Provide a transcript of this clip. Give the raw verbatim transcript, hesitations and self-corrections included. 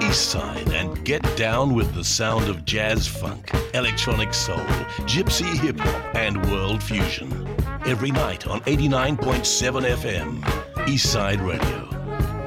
East Side and get down with the sound of jazz funk, electronic soul, gypsy hip hop, and world fusion. Every night on eighty-nine point seven F M, East Side Radio.